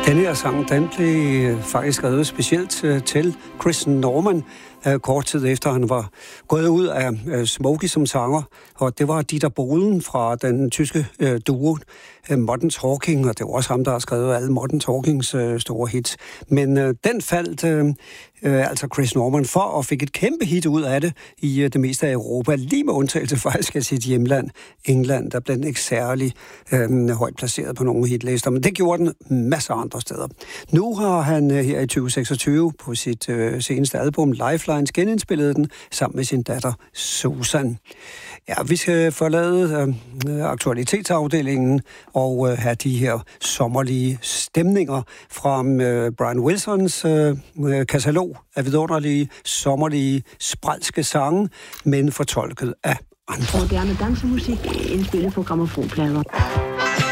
Den her sang, den blev faktisk skrevet specielt til Chris Norman, kort tid efter han var gået ud af Smokey som sanger, og det var Dieter Bohlen fra den tyske duo Modern Talking, og det var også ham, der har skrevet alle Modern Talkings store hits. Men den faldt altså Chris Norman for, og fik et kæmpe hit ud af det i det meste af Europa, lige med undtagelse faktisk af sit hjemland, England, der blev den ikke særlig højt placeret på nogle hitlister, men det gjorde den masser af andre steder. Nu har han her i 2026 på sit seneste album Lifelines genindspillet den sammen med sin datter Susan. Ja, vi skal forlade aktualitetsafdelingen og have de her sommerlige stemninger fra Brian Wilsons katalog af vidunderlige, sommerlige, spralske sange, men fortolket af andre. Moderne dansemusik indspillet på grammofonplader.